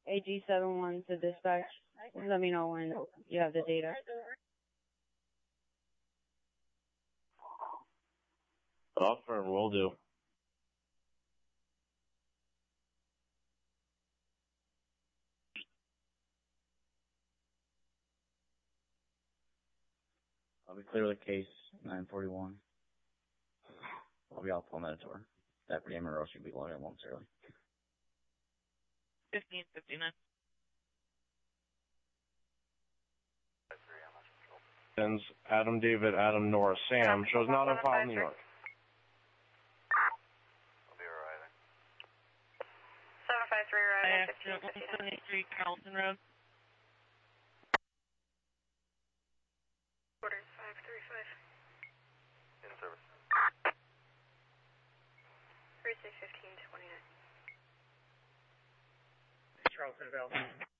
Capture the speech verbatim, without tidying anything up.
A G seven one to dispatch. Let me know when you have the data. Offer, will do. I'll be clear with the case, nine forty-one. I'll be off Palmetto. Deputy Monroe should be loaded momentarily. fifteen fifty-nine. Adam David, Adam Norris, Sam, shows not on file in New York. I'll be arriving. seven five three arriving, fifteen one fifty-nine. seventy-three Carlton Road. Orders five three five. In service. three six fifteen twenty-nine. Charleston, Bell.